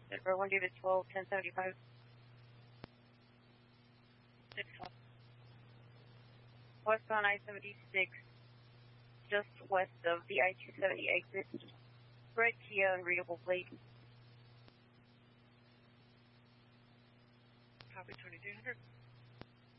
Denver 1 David 12, 1075. 6-1. Westbound I-76, just west of the I-270 exit. Red Kia, unreadable plate. Copy 2300.